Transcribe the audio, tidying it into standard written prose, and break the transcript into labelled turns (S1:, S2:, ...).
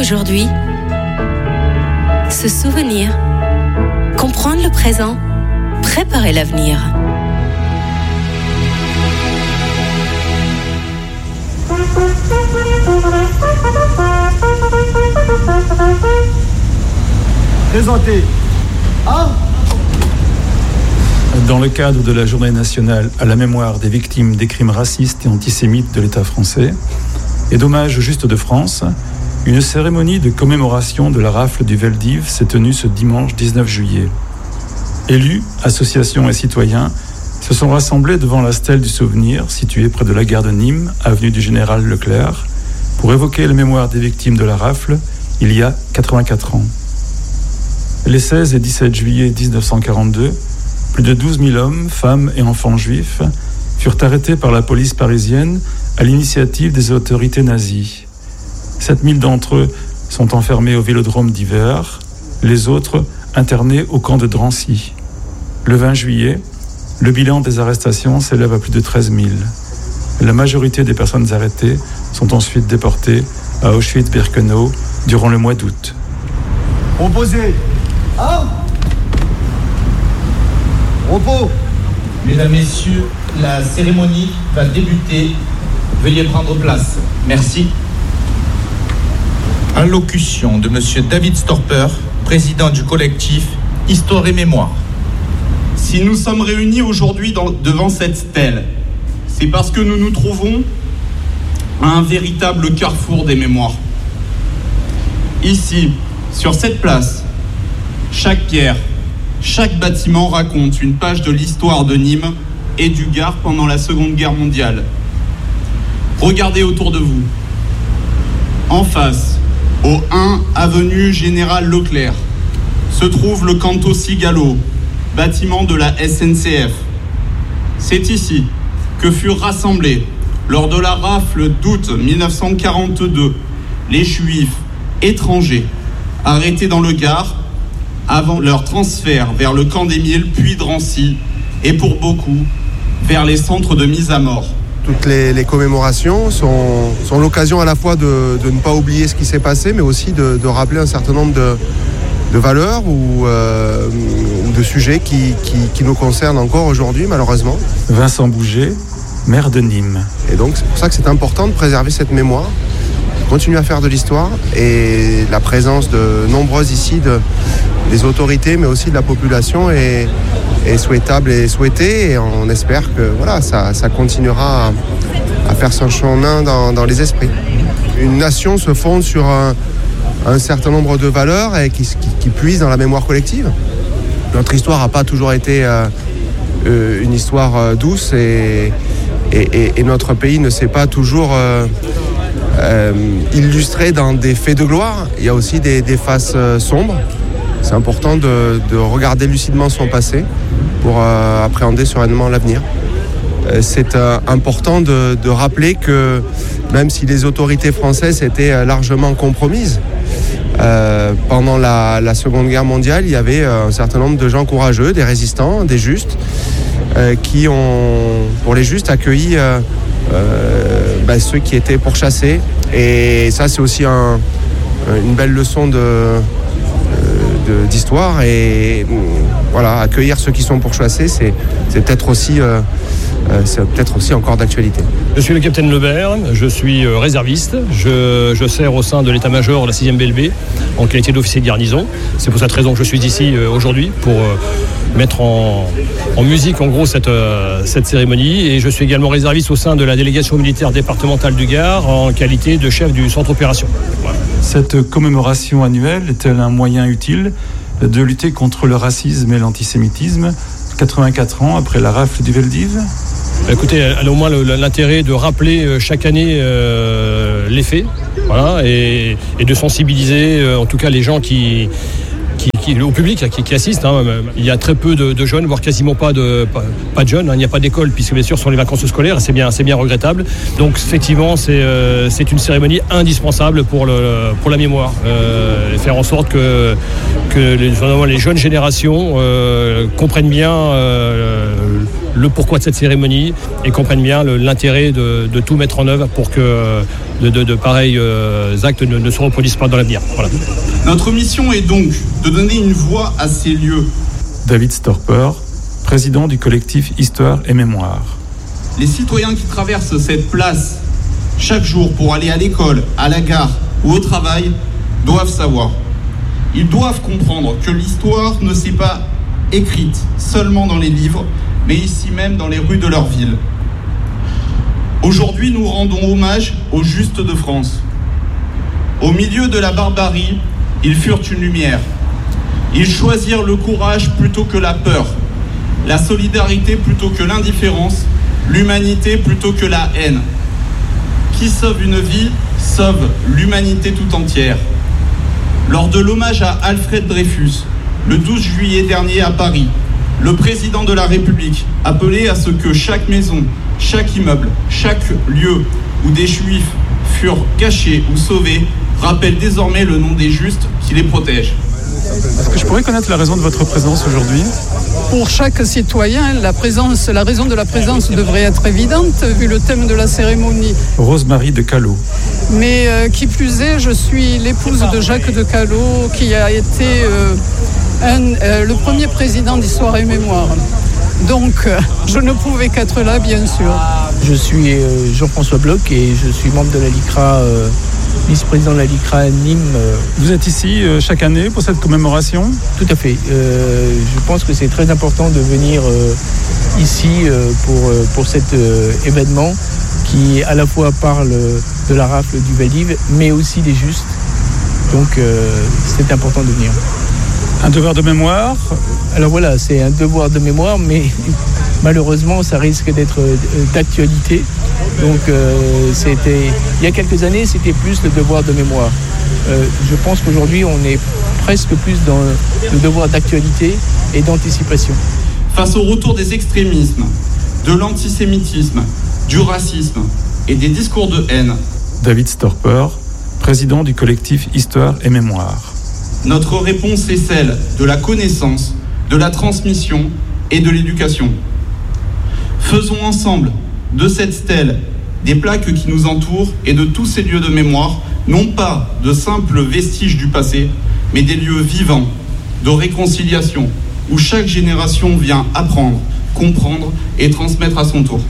S1: aujourd'hui. Se souvenir. Comprendre le présent. Préparer l'avenir.
S2: Présentez.
S3: Dans le cadre de la Journée nationale à la mémoire des victimes des crimes racistes et antisémites de l'État français et d'hommage au Juste de France, une cérémonie de commémoration de la rafle du Veldiv s'est tenue ce dimanche 19 juillet. Élus, associations et citoyens se sont rassemblés devant la stèle du souvenir située près de la gare de Nîmes, avenue du Général Leclerc, pour évoquer la mémoire des victimes de la rafle il y a 84 ans. Les 16 et 17 juillet 1942, plus de 12 000 hommes, femmes et enfants juifs furent arrêtés par la police parisienne à l'initiative des autorités nazies. 7 000 d'entre eux sont enfermés au vélodrome d'Hiver, les autres internés au camp de Drancy. Le 20 juillet, le bilan des arrestations s'élève à plus de 13 000. La majorité des personnes arrêtées sont ensuite déportées à Auschwitz-Birkenau durant le mois d'août.
S2: Opposé. Repos.
S4: Mesdames, Messieurs, la cérémonie va débuter. Veuillez prendre place. Merci. Allocution de Monsieur David Storper, président du collectif Histoire et Mémoire.
S5: Si nous sommes réunis aujourd'hui devant cette stèle, c'est parce que nous nous trouvons à un véritable carrefour des mémoires. Ici, sur cette place, chaque pierre, chaque bâtiment raconte une page de l'histoire de Nîmes et du Gard pendant la Seconde Guerre mondiale. Regardez autour de vous. En face, au 1 avenue Général Leclerc, se trouve le Canto Sigalo, bâtiment de la SNCF. C'est ici que furent rassemblés, lors de la rafle d'août 1942, les Juifs étrangers arrêtés dans le Gard avant leur transfert vers le camp d'Émile, puis Drancy, et pour beaucoup, vers les centres de mise à mort.
S6: Toutes les commémorations sont l'occasion à la fois de ne pas oublier ce qui s'est passé, mais aussi de rappeler un certain nombre de valeurs ou de sujets qui nous concernent encore aujourd'hui, malheureusement.
S3: Vincent Bouget, maire de Nîmes.
S6: Et donc c'est pour ça que c'est important de préserver cette mémoire, de continuer à faire de l'histoire, et la présence de nombreuses ici des autorités, mais aussi de la population est souhaitable et souhaitée, et on espère que ça continuera à faire son chemin dans les esprits. Une nation se fonde sur un certain nombre de valeurs et qui puisent dans la mémoire collective. Notre histoire n'a pas toujours été une histoire douce, et notre pays ne s'est pas toujours illustré dans des faits de gloire. Il y a aussi des faces sombres. C'est important de regarder lucidement son passé pour appréhender sereinement l'avenir. C'est important de rappeler que même si les autorités françaises étaient largement compromises, pendant la Seconde Guerre mondiale, il y avait un certain nombre de gens courageux, des résistants, des justes, qui ont, pour les justes, accueilli ceux qui étaient pourchassés. Et ça, c'est aussi une belle leçon d'histoire, et accueillir ceux qui sont pourchassés, c'est peut-être aussi encore d'actualité.
S7: Je suis le capitaine Lebert, je suis réserviste, je sers au sein de l'état-major de la 6e BLB en qualité d'officier de garnison. C'est pour cette raison que je suis ici aujourd'hui, pour mettre en musique en gros cette cérémonie, et je suis également réserviste au sein de la délégation militaire départementale du Gard en qualité de chef du centre opération. Voilà.
S3: Cette commémoration annuelle est-elle un moyen utile de lutter contre le racisme et l'antisémitisme 84 ans après la rafle du Veldiv?
S7: Écoutez, elle a au moins l'intérêt de rappeler chaque année les faits, et de sensibiliser en tout cas les gens qui au public qui assiste. Hein. Il y a très peu de jeunes, voire quasiment pas de jeunes. Hein. Il n'y a pas d'école puisque bien sûr ce sont les vacances scolaires. C'est bien regrettable. Donc effectivement, c'est une cérémonie indispensable pour la mémoire. Faire en sorte que les jeunes générations comprennent bien le pourquoi de cette cérémonie et comprennent bien l'intérêt de tout mettre en œuvre pour que de pareils actes ne se reproduisent pas dans l'avenir. Voilà.
S5: Notre mission est donc de donner une voix à ces lieux.
S3: David Storper, président du collectif Histoire et Mémoire.
S5: Les citoyens qui traversent cette place chaque jour pour aller à l'école, à la gare ou au travail doivent savoir. Ils doivent comprendre que l'histoire ne s'est pas écrite seulement dans les livres, mais ici même dans les rues de leur ville. Aujourd'hui, nous rendons hommage aux Justes de France. Au milieu de la barbarie, ils furent une lumière. Ils choisirent le courage plutôt que la peur, la solidarité plutôt que l'indifférence, l'humanité plutôt que la haine. Qui sauve une vie, sauve l'humanité tout entière. Lors de l'hommage à Alfred Dreyfus, le 12 juillet dernier à Paris, le président de la République appelait à ce que chaque maison, chaque immeuble, chaque lieu où des juifs furent cachés ou sauvés rappelle désormais le nom des justes qui les protègent.
S3: Est-ce que je pourrais connaître la raison de votre présence aujourd'hui ?
S8: Pour chaque citoyen, la raison de la présence devrait être évidente vu le thème de la cérémonie.
S3: Rose-Marie de Callot.
S8: Mais qui plus est, je suis l'épouse de Jacques de Callot qui a été le premier président d'Histoire et Mémoire. Donc, je ne pouvais qu'être là, bien sûr.
S9: Je suis Jean-François Bloch et je suis membre de la LICRA, vice-président de la LICRA Nîmes.
S3: Vous êtes ici chaque année pour cette commémoration ?
S9: Tout à fait. Je pense que c'est très important de venir ici pour cet événement qui à la fois parle de la rafle du Vel-d'Hiv, mais aussi des Justes. Donc, c'est important de venir.
S3: Un devoir de mémoire ?
S9: Alors voilà, c'est un devoir de mémoire, mais malheureusement, ça risque d'être d'actualité. Donc, il y a quelques années, c'était plus le devoir de mémoire. Je pense qu'aujourd'hui, on est presque plus dans le devoir d'actualité et d'anticipation.
S5: Face au retour des extrémismes, de l'antisémitisme, du racisme et des discours de haine,
S3: David Storper, président du collectif Histoire et Mémoire.
S5: Notre réponse est celle de la connaissance, de la transmission et de l'éducation. Faisons ensemble de cette stèle des plaques qui nous entourent et de tous ces lieux de mémoire, non pas de simples vestiges du passé, mais des lieux vivants, de réconciliation, où chaque génération vient apprendre, comprendre et transmettre à son tour.